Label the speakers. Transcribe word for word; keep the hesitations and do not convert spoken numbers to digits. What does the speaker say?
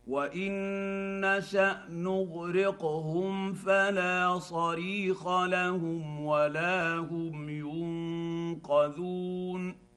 Speaker 1: وان نشا نغرقهم فلا صريخ لهم ولا هم ينقذون